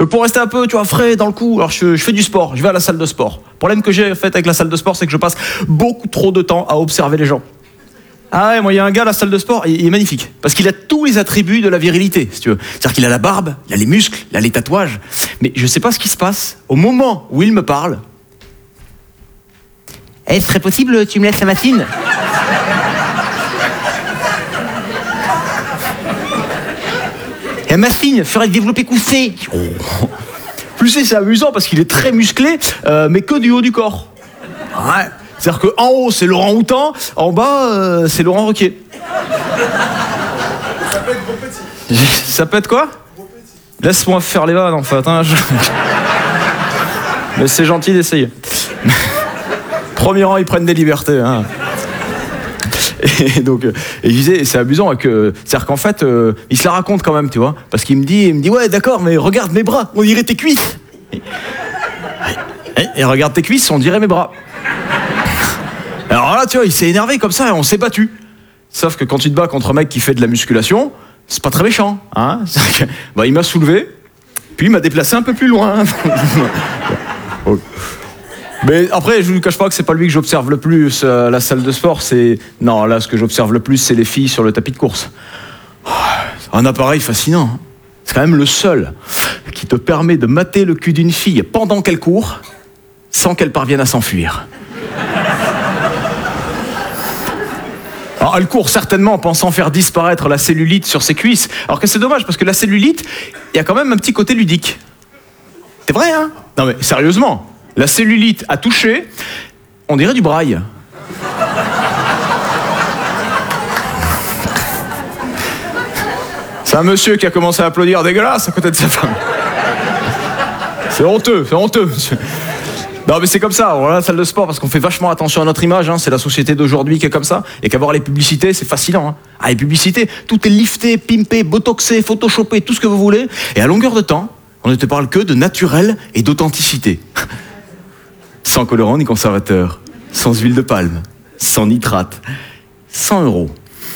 pour rester un peu, tu vois, frais dans le coup, alors je fais du sport, je vais à la salle de sport. Le problème que j'ai fait avec la salle de sport, c'est que je passe beaucoup trop de temps à observer les gens. Ah ouais, moi il y a un gars à la salle de sport, il est magnifique, parce qu'il a tous les attributs de la virilité, si tu veux. C'est-à-dire qu'il a la barbe, il a les muscles, il a les tatouages, mais je sais pas ce qui se passe au moment où il me parle. Eh, ce serait possible, tu me laisses la machine? La machine ferait développer coussé. Oh. Plus c'est amusant parce qu'il est très musclé, mais que du haut du corps. Ouais. C'est-à-dire qu'en haut, c'est Laurent Houtan, en bas, c'est Laurent Ruquier. Ça peut être gros petit. Ça peut être quoi? Gros petit. Laisse-moi faire les vannes, en fait. Hein, mais c'est gentil d'essayer. Premier rang, ils prennent des libertés. Hein. Et donc, je disais, c'est amusant, c'est-à-dire qu'en fait, il se la raconte quand même, tu vois, parce qu'il me dit, ouais, d'accord, mais regarde mes bras, on dirait tes cuisses. Et regarde tes cuisses, on dirait mes bras. Alors là, tu vois, il s'est énervé comme ça, et on s'est battu. Sauf que quand tu te bats contre un mec qui fait de la musculation, c'est pas très méchant, hein. Bah, il m'a soulevé, puis il m'a déplacé un peu plus loin. Mais après, je ne vous cache pas que c'est pas lui que j'observe le plus à la salle de sport. Non, là, ce que j'observe le plus, c'est les filles sur le tapis de course. Un appareil fascinant. Hein. C'est quand même le seul qui te permet de mater le cul d'une fille pendant qu'elle court, sans qu'elle parvienne à s'enfuir. Alors, elle court certainement en pensant faire disparaître la cellulite sur ses cuisses. Alors que c'est dommage, parce que la cellulite, il y a quand même un petit côté ludique. C'est vrai, hein? Non mais, sérieusement. La cellulite a touché, on dirait du braille. C'est un monsieur qui a commencé à applaudir dégueulasse à côté de sa femme. C'est honteux, monsieur. Non mais c'est comme ça, on va à la salle de sport parce qu'on fait vachement attention à notre image, hein. C'est la société d'aujourd'hui qui est comme ça, et qu'à voir les publicités, c'est fascinant. Hein. Ah, les publicités, tout est lifté, pimpé, botoxé, photoshopé, tout ce que vous voulez, et à longueur de temps, on ne te parle que de naturel et d'authenticité. Sans colorant ni conservateur, sans huile de palme, sans nitrate, 100 €.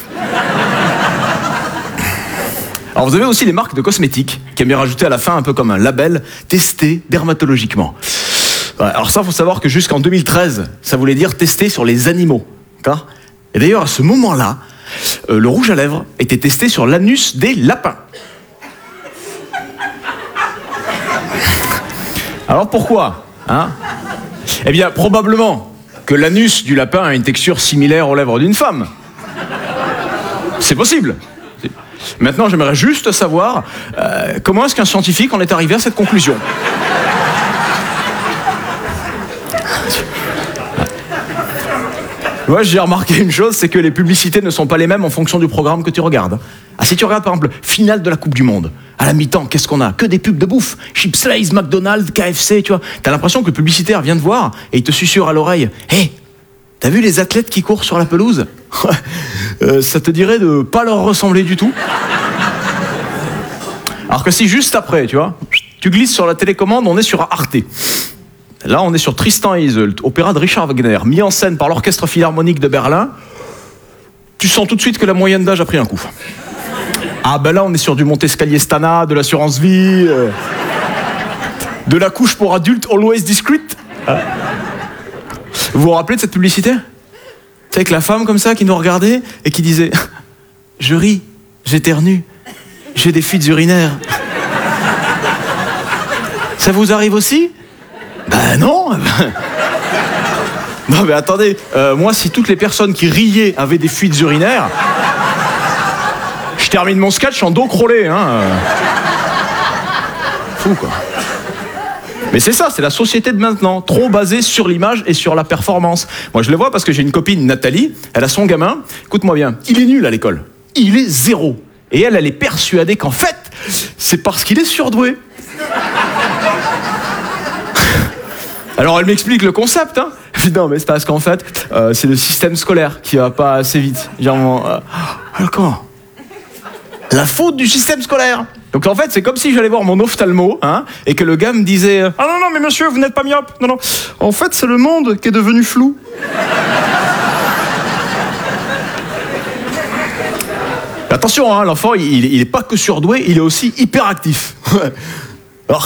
Alors vous avez aussi les marques de cosmétiques qui aiment bien rajouter à la fin un peu comme un label testé dermatologiquement. Ouais, alors ça, faut savoir que jusqu'en 2013, ça voulait dire testé sur les animaux. D'accord ? Et d'ailleurs, à ce moment-là, le rouge à lèvres était testé sur l'anus des lapins. Alors pourquoi ? Hein ? Eh bien, probablement que l'anus du lapin a une texture similaire aux lèvres d'une femme. C'est possible. Maintenant, j'aimerais juste savoir comment est-ce qu'un scientifique en est arrivé à cette conclusion. Moi, j'ai remarqué une chose, c'est que les publicités ne sont pas les mêmes en fonction du programme que tu regardes. Ah, si tu regardes, par exemple, finale de la Coupe du Monde, à la mi-temps, qu'est-ce qu'on a ? Que des pubs de bouffe. Chips Lay's, McDonald's, KFC, tu vois. T'as l'impression que le publicitaire vient te voir et il te susurre à l'oreille. « Hé, t'as vu les athlètes qui courent sur la pelouse ? Ça te dirait de pas leur ressembler du tout. » Alors que si juste après, tu vois, tu glisses sur la télécommande, on est sur Arte. Là, on est sur Tristan et Isolde, opéra de Richard Wagner, mis en scène par l'Orchestre Philharmonique de Berlin. Tu sens tout de suite que la moyenne d'âge a pris un coup. Ah ben là, on est sur du Montescalier Stana, de l'assurance vie, de la couche pour adultes always discreet. Vous vous rappelez de cette publicité ? C'est avec la femme comme ça qui nous regardait et qui disait « Je ris, j'éternue, j'ai des fuites urinaires. » Ça vous arrive aussi ? Ben non. Non mais attendez, moi si toutes les personnes qui riaient avaient des fuites urinaires, je termine mon sketch en dos crawlé, hein. Fou quoi. Mais c'est ça, c'est la société de maintenant, trop basée sur l'image et sur la performance. Moi je le vois parce que j'ai une copine, Nathalie, elle a son gamin, écoute-moi bien, il est nul à l'école, il est 0. Et elle est persuadée qu'en fait, c'est parce qu'il est surdoué. Alors elle m'explique le concept, hein. Non mais c'est parce qu'en fait, c'est le système scolaire qui va pas assez vite. Genre, alors comment ? La faute du système scolaire. Donc en fait, c'est comme si j'allais voir mon ophtalmo, hein, et que le gars me disait « Ah non, non, mais monsieur, vous n'êtes pas myope. Non, non. En fait, c'est le monde qui est devenu flou. » Attention, hein, l'enfant, il est pas que surdoué, il est aussi hyperactif.